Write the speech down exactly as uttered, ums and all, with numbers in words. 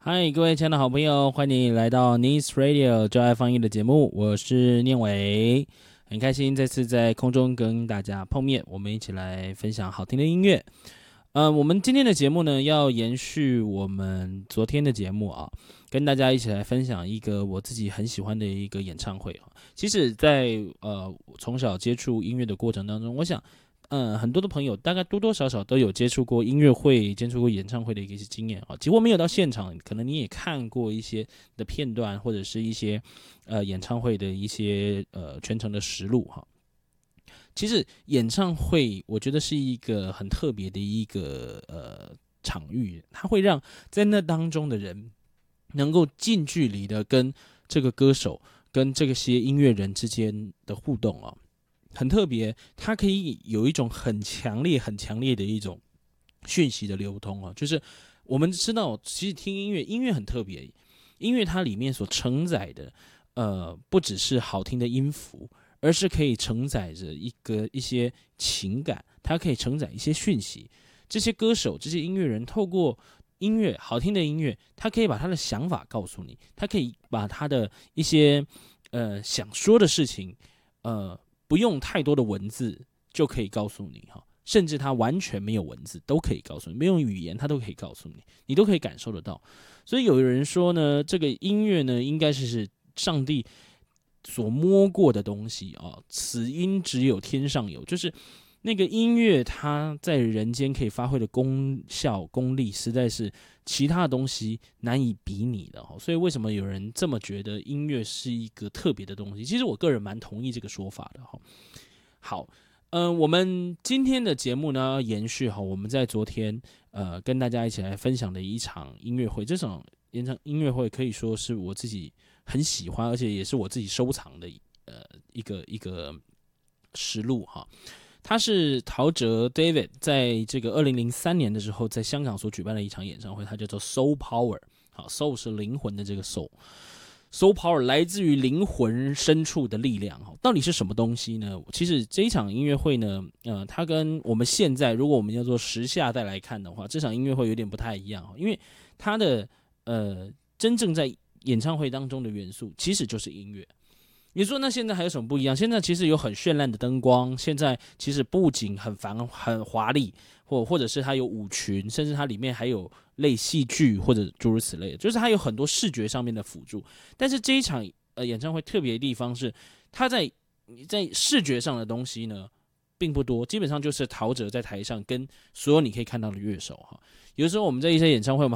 嗨，各位亲爱的好朋友，欢迎来到 Nice Radio 就爱放映的节目，我是念伟，很开心这次在空中跟大家碰面，我们一起来分享好听的音乐。呃，我们今天的节目呢，要延续我们昨天的节目啊，跟大家一起来分享一个我自己很喜欢的一个演唱会啊。其实在，呃从小接触音乐的过程当中，我想。嗯，很多的朋友大概多多少少都有接触过音乐会、接触过演唱会的一些经验啊。结果没有到现场，可能你也看过一些的片段，或者是一些呃演唱会的一些呃全程的实录哈。其实演唱会我觉得是一个很特别的一个呃场域，它会让在那当中的人能够近距离的跟这个歌手、跟这些音乐人之间的互动啊。很特别，它可以有一种很强烈、很强烈的一种讯息的流通啊，就是我们知道，其实听音乐，音乐很特别，音乐它里面所承载的，呃，不只是好听的音符，而是可以承载着一个一些情感，它可以承载一些讯息。这些歌手、这些音乐人，透过音乐，好听的音乐，他可以把他的想法告诉你，他可以把他的一些呃想说的事情，呃。不用太多的文字就可以告诉你哈，甚至它完全没有文字都可以告诉你，没有语言它都可以告诉你，你都可以感受得到。所以有人说呢，这个音乐呢，应该是是上帝所摸过的东西啊，此音只有天上有，就是那个音乐它在人间可以发挥的功效功力，实在是其他的东西难以比拟的。所以为什么有人这么觉得音乐是一个特别的东西？其实我个人蛮同意这个说法的。好，嗯、呃，我们今天的节目呢，延续哈，我们在昨天呃跟大家一起来分享的一场音乐会，这场演唱音乐会可以说是我自己很喜欢，而且也是我自己收藏的呃一个一个实录哈。他是陶喆 David 在这个二零零三年的时候，在香港所举办的一场演唱会，它叫做 Soul Power。好，Soul 是灵魂的这个 Soul，Soul Power 来自于灵魂深处的力量。到底是什么东西呢？其实这一场音乐会呢，呃，它跟我们现在如果我们要做时下代来看的话，这场音乐会有点不太一样，因为它的呃真正在演唱会当中的元素，其实就是音乐。你说那现在还有什么不一样？现在其实有很绚烂的灯光，现在其实布景很繁很华丽，或或者是它有舞群，甚至它里面还有类戏剧或者诸如此类的，就是它有很多视觉上面的辅助。但是这一场呃演唱会特别的地方是，它在在视觉上的东西呢并不多，基本上就是陶喆在台上跟所有你可以看到的乐手哈。有的时候我们在一些演唱会，我们